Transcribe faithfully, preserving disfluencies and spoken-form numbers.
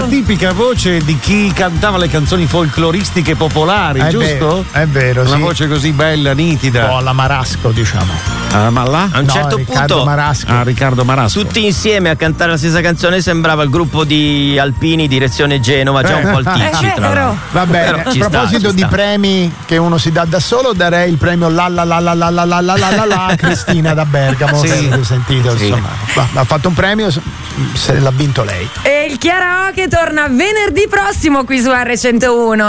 la tipica voce di chi cantava le canzoni folcloristiche popolari, è giusto? Vero, è vero, Una sì. voce così bella, nitida. Un po' alla Marasco, diciamo. Ah, ma là? A un No, certo Riccardo punto Marasco. Ah, Riccardo Marasco. tutti insieme a cantare la stessa canzone sembrava il gruppo di Alpini direzione Genova, già un po' il ticci, È tra vero. l'altro. Va bene, Però a ci sta, proposito ci di sta. premi che uno si dà da solo, darei il premio la la la la la la la la la la la a Cristina da Bergamo. Sì. Avete sentito, Sì. insomma. Va, ha fatto un premio, se l'ha vinto lei. E il karaoke torna venerdì prossimo qui su erre centouno.